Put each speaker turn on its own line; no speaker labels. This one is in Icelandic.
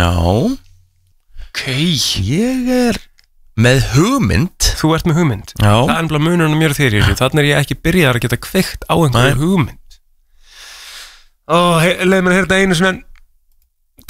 Já.
Ok.
Ég með hugmynd.
Þú ert með hugmynd.
Já.
Það er ennbla munurinn mér og þér í þessu. Þannig ég ekki byrjað að geta kveikt á einhverju hugmynd. Leið mér að heyra þetta einu sinni.